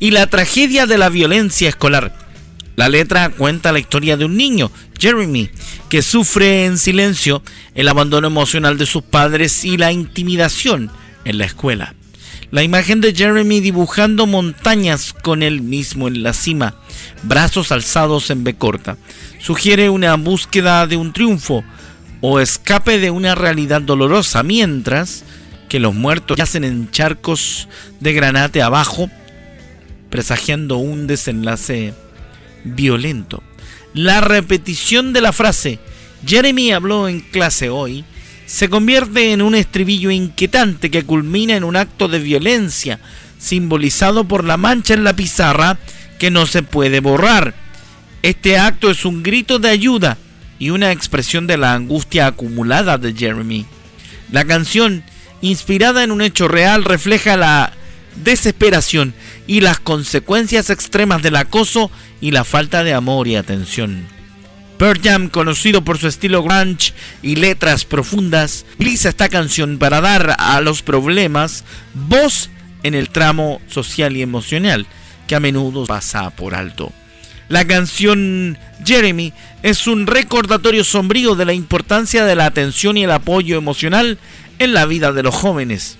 y la tragedia de la violencia escolar. La letra cuenta la historia de un niño, Jeremy, que sufre en silencio el abandono emocional de sus padres y la intimidación en la escuela. La imagen de Jeremy dibujando montañas con él mismo en la cima, brazos alzados en B corta, sugiere una búsqueda de un triunfo o escape de una realidad dolorosa, mientras que los muertos yacen en charcos de granate abajo, presagiando un desenlace violento. La repetición de la frase "Jeremy habló en clase hoy" se convierte en un estribillo inquietante que culmina en un acto de violencia, simbolizado por la mancha en la pizarra que no se puede borrar. Este acto es un grito de ayuda y una expresión de la angustia acumulada de Jeremy. La canción, inspirada en un hecho real, refleja la desesperación y las consecuencias extremas del acoso y la falta de amor y atención. Pearl Jam, conocido por su estilo grunge y letras profundas, utiliza esta canción para dar a los problemas voz en el tramo social y emocional que a menudo pasa por alto. La canción Jeremy es un recordatorio sombrío de la importancia de la atención y el apoyo emocional en la vida de los jóvenes.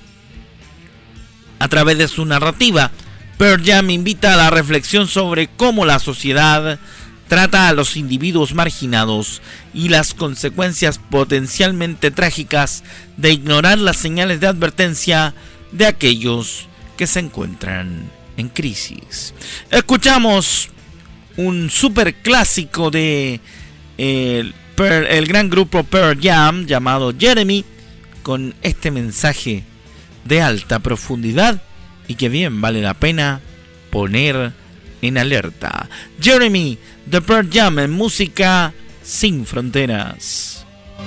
A través de su narrativa, Pearl Jam invita a la reflexión sobre cómo la sociedad trata a los individuos marginados y las consecuencias potencialmente trágicas de ignorar las señales de advertencia de aquellos que se encuentran en crisis. Escuchamos un super clásico de el gran grupo Pearl Jam llamado Jeremy, con este mensaje de alta profundidad y que bien vale la pena poner en alerta. Jeremy de Pearl Jam en Música Sin Fronteras.